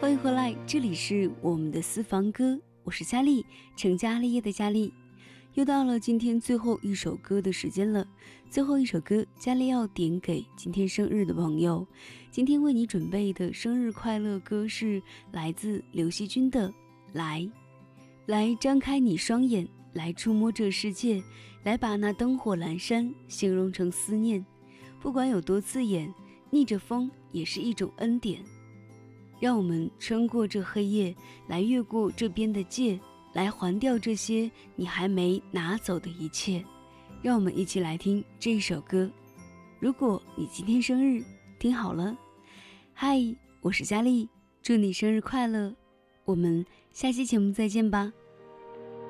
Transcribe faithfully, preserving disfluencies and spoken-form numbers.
欢迎回来，这里是我们的私房歌，我是佳丽，成家立业的佳丽。又到了今天最后一首歌的时间了，最后一首歌佳丽要点给今天生日的朋友。今天为你准备的生日快乐歌是来自刘惜君的来。来张开你双眼，来触摸这世界，来把那灯火阑珊形容成思念。不管有多刺眼，逆着风也是一种恩典。让我们穿过这黑夜，来越过这边的界，来还掉这些你还没拿走的一切。让我们一起来听这一首歌。如果你今天生日，听好了。嗨，我是佳丽，祝你生日快乐。我们下期节目再见吧。